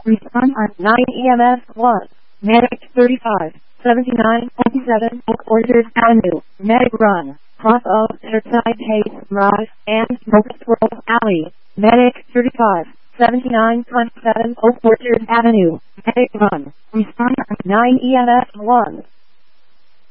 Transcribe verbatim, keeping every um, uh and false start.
Respond on nine E M S one. Medic thirty-five seventy-nine twenty-seven Oak Orchard Avenue. Medic run. Cross of Earthside Hayes Drive and Mokesworld Alley. Medic thirty-five seventy-nine twenty-seven Oak Orchard Avenue. Medic run. Respond on nine E M S one.